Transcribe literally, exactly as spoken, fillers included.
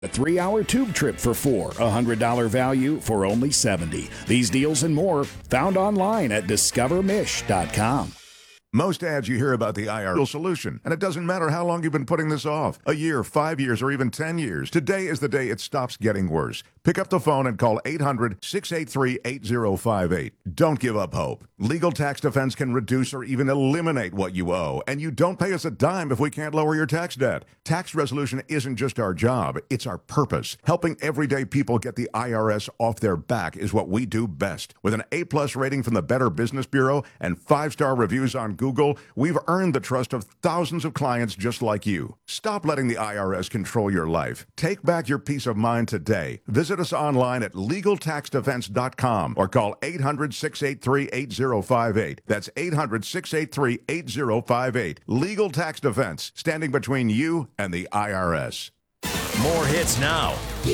A three-hour tube trip for four, a one hundred dollars value for only seventy dollars. These deals and more found online at discover mish dot com. Most ads you hear about the I R S solution, and it doesn't matter how long you've been putting this off. A year, five years, or even ten years. Today is the day it stops getting worse. Pick up the phone and call eight hundred, six eight three, eight zero five eight. Don't give up hope. Legal Tax Defense can reduce or even eliminate what you owe, and you don't pay us a dime if we can't lower your tax debt. Tax resolution isn't just our job, it's our purpose. Helping everyday people get the I R S off their back is what we do best. With an A-plus rating from the Better Business Bureau and five-star reviews on Google, we've earned the trust of thousands of clients just like you. Stop letting the I R S control your life. Take back your peace of mind today. Visit us online at legal tax defense dot com or call eight hundred, six eight three, eight zero five eight. That's eight hundred, six eight three, eight zero five eight. Legal Tax Defense, standing between you and the I R S. More hits now.